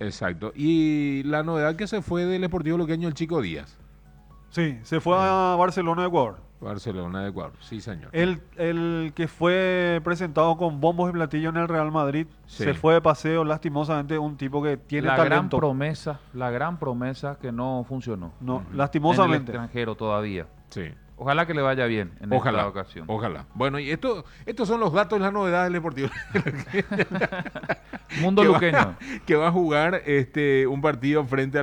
Exacto. Y la novedad que se fue del Sportivo Luqueño, el Chico Díaz. Sí, se fue a Barcelona de Ecuador. Barcelona de Ecuador, sí señor. El que fue presentado con bombos y platillos en el Real Madrid Sí. se fue de paseo, lastimosamente, un tipo que tiene talento. La gran promesa que no funcionó. No, En el lastimosamente. extranjero todavía. Sí. Ojalá que le vaya bien en Ojalá, esta ocasión. ojalá. Bueno, y estos son los datos y las novedades del Deportivo. Mundo que luqueño. Que va a jugar un partido frente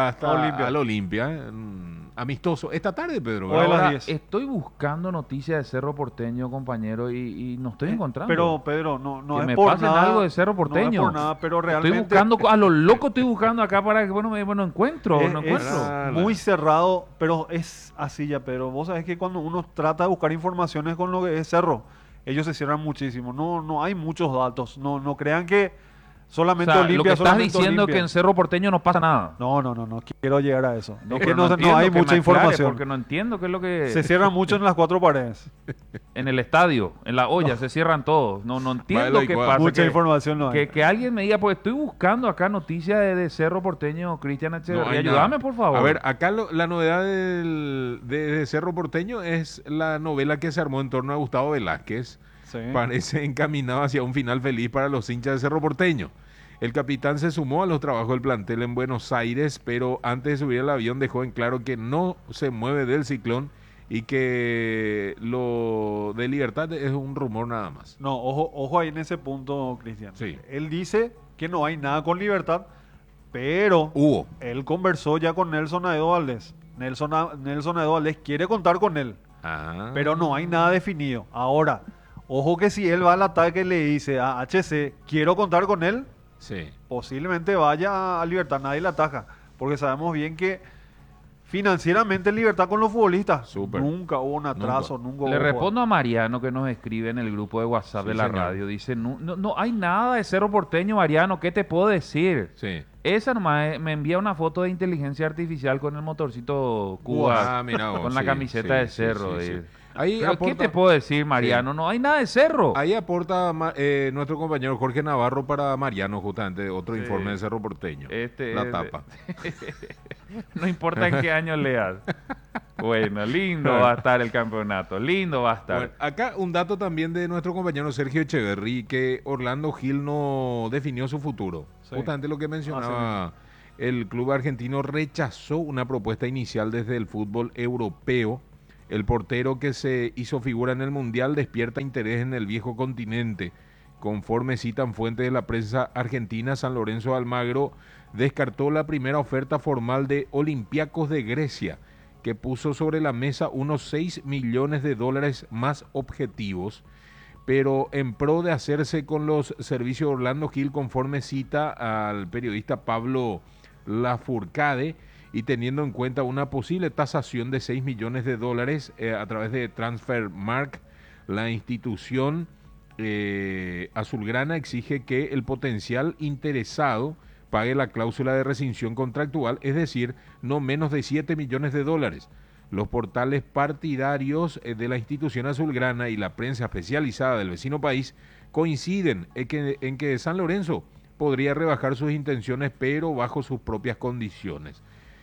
al Olimpia. Amistoso. Esta tarde, Pedro. Hoy a las Ahora, 10. estoy buscando noticias de Cerro Porteño, compañero, y no estoy encontrando. Pero, Pedro, no que es me por pasen nada. algo de Cerro Porteño. No es por nada, pero realmente... Estoy buscando, a lo loco estoy buscando acá para que, bueno, encuentro, es, no es encuentro. muy cerrado, pero es así ya, Pedro. Vos sabés que cuando uno trata de buscar informaciones con lo que es Cerro, ellos se cierran muchísimo. No hay muchos datos. No crean que solamente O sea, Olimpia, lo que estás solamente diciendo Olimpia. que en Cerro Porteño no pasa nada. No quiero llegar a eso. Es que pero no entiendo, hay que mucha me aclare, información. Porque no entiendo qué es lo que... Se cierran mucho en las cuatro paredes. En el estadio, en la olla, se cierran todos. No entiendo Vale, qué igual. pasa. Mucha que, información no hay. que alguien me diga, porque estoy buscando acá noticias de Cerro Porteño, Cristian No Echeverría. hay Ayúdame, nada. por favor. A ver, acá la novedad de Cerro Porteño es la novela que se armó en torno a Gustavo Velázquez. Sí. Parece encaminado hacia un final feliz para los hinchas de Cerro Porteño. El capitán se sumó a los trabajos del plantel en Buenos Aires, pero antes de subir al avión dejó en claro que no se mueve del ciclón y que lo de Libertad es un rumor nada más. No, ojo ahí en ese punto, Cristian. Sí. Él dice que no hay nada con Libertad, pero Hubo. él conversó ya con Nelson Aedo Valdés. Nelson Aedo Valdés quiere contar con él, pero no hay nada definido. Ahora, ojo que si él va al ataque y le dice a HC, quiero contar con él, Sí. posiblemente vaya a Libertad, nadie la ataja, porque sabemos bien que financieramente Libertad con los futbolistas Súper. nunca hubo un atraso, nunca hubo... Le respondo a Mariano que nos escribe en el grupo de WhatsApp Sí, de la señor. radio. Dice, no hay nada de Cerro Porteño, Mariano, ¿qué te puedo decir? Sí. Esa nomás me envía una foto de inteligencia artificial con el motorcito Cuba, Mira vos, con la sí, camiseta sí, de sí, Cerro. sí, sí. dice. Ahí Pero ¿qué te puedo decir, Mariano? No hay nada de Cerro. Ahí aporta nuestro compañero Jorge Navarro para Mariano, justamente, otro Sí. informe de Cerro Porteño. La tapa. No importa en qué año leas. Bueno, lindo va a estar el campeonato, lindo va a estar. Bueno, acá un dato también de nuestro compañero Sergio Echeverry, que Orlando Gil no definió su futuro. Sí. Justamente lo que mencionaba, el club argentino rechazó una propuesta inicial desde el fútbol europeo. El portero que se hizo figura en el Mundial despierta interés en el viejo continente. Conforme citan fuentes de la prensa argentina, San Lorenzo de Almagro descartó la primera oferta formal de Olympiacos de Grecia, que puso sobre la mesa unos 6 millones de dólares más objetivos, pero en pro de hacerse con los servicios de Orlando Gil, conforme cita al periodista Pablo Lafourcade, y teniendo en cuenta una posible tasación de 6 millones de dólares a través de Transfermarkt, la institución azulgrana exige que el potencial interesado pague la cláusula de rescisión contractual, es decir, no menos de 7 millones de dólares. Los portales partidarios de la institución azulgrana y la prensa especializada del vecino país coinciden en que San Lorenzo podría rebajar sus intenciones, pero bajo sus propias condiciones.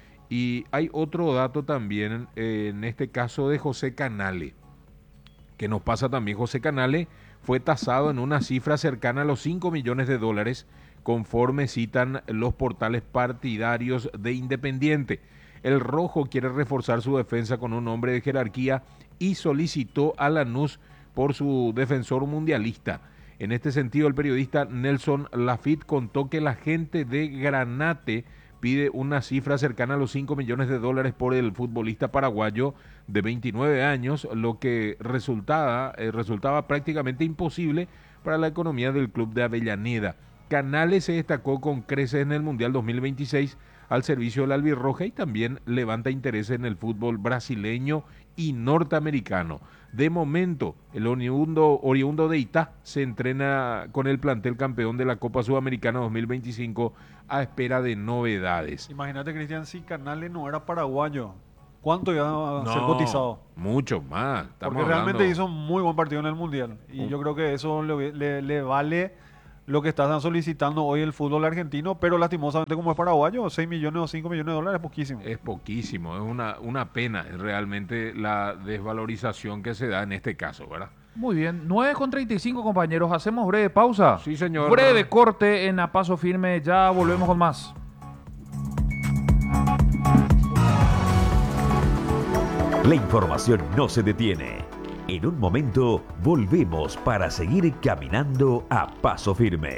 Y hay otro dato también, en este caso de José Canale, que nos pasa también. José Canale fue tasado en una cifra cercana a los 5 millones de dólares, conforme citan los portales partidarios de Independiente. El rojo quiere reforzar su defensa con un hombre de jerarquía y solicitó a Lanús por su defensor mundialista. En este sentido, el periodista Nelson Lafitte contó que la gente de Granate pide una cifra cercana a los 5 millones de dólares por el futbolista paraguayo de 29 años, lo que resultaba prácticamente imposible para la economía del club de Avellaneda. Canales se destacó con creces en el Mundial 2026 al servicio del albirroja y también levanta interés en el fútbol brasileño y norteamericano. De momento, el oriundo de Itá se entrena con el plantel campeón de la Copa Sudamericana 2025 a espera de novedades. Imagínate, Cristian, si Canales no era paraguayo, ¿cuánto iba a ser cotizado? Mucho más. Porque realmente hizo un muy buen partido en el Mundial. Y yo creo que eso le vale lo que está solicitando hoy el fútbol argentino, pero lastimosamente como es paraguayo, 6 millones o 5 millones de dólares es poquísimo. Es poquísimo, es una pena realmente la desvalorización que se da en este caso, ¿verdad? Muy bien, 9:35 compañeros, hacemos breve pausa. Sí, señor. Breve corte en A Paso Firme, ya volvemos con más. La información no se detiene. En un momento volvemos para seguir caminando a paso firme.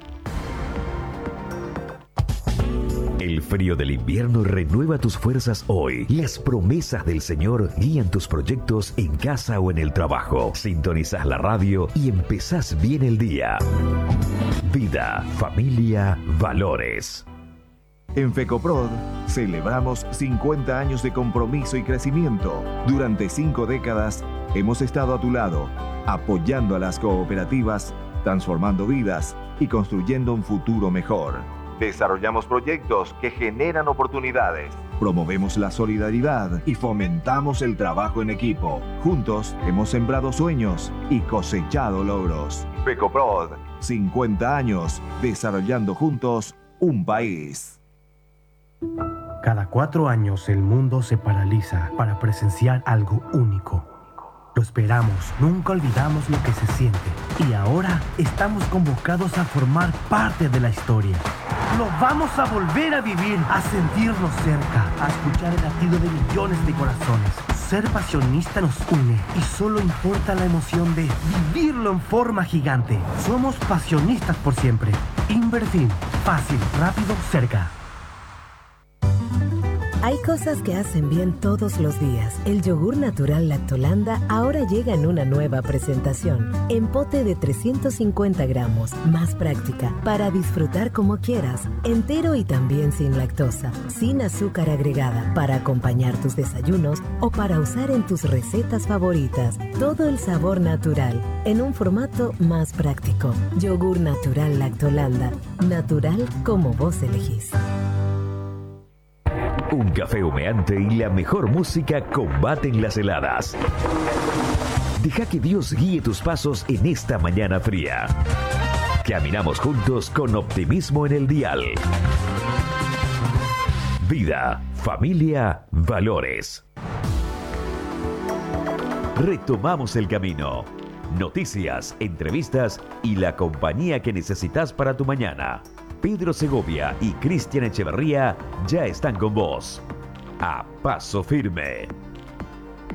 El frío del invierno renueva tus fuerzas hoy. Las promesas del Señor guían tus proyectos en casa o en el trabajo. Sintonizás la radio y empezás bien el día. Vida, familia, valores. En FECOPROD celebramos 50 años de compromiso y crecimiento. Durante 5 décadas hemos estado a tu lado, apoyando a las cooperativas, transformando vidas y construyendo un futuro mejor. Desarrollamos proyectos que generan oportunidades. Promovemos la solidaridad y fomentamos el trabajo en equipo. Juntos hemos sembrado sueños y cosechado logros. FECOPROD, 50 años desarrollando juntos un país. Cada 4 años el mundo se paraliza para presenciar algo único. Lo esperamos, nunca olvidamos lo que se siente. Y ahora estamos convocados a formar parte de la historia. Lo vamos a volver a vivir, a sentirnos cerca, a escuchar el latido de millones de corazones. Ser pasionista nos une y solo importa la emoción de vivirlo en forma gigante. Somos pasionistas por siempre. Invertir, fácil, rápido, cerca. Hay cosas que hacen bien todos los días. El yogur natural Lactolanda ahora llega en una nueva presentación. En pote de 350 gramos, más práctica, para disfrutar como quieras. Entero y también sin lactosa, sin azúcar agregada, para acompañar tus desayunos o para usar en tus recetas favoritas. Todo el sabor natural, en un formato más práctico. Yogur natural Lactolanda. Natural como vos elegís. Un café humeante y la mejor música combaten las heladas. Deja que Dios guíe tus pasos en esta mañana fría. Caminamos juntos con optimismo en el dial. Vida, familia, valores. Retomamos el camino. Noticias, entrevistas y la compañía que necesitas para tu mañana. Pedro Segovia y Cristian Echeverría ya están con vos. A Paso Firme.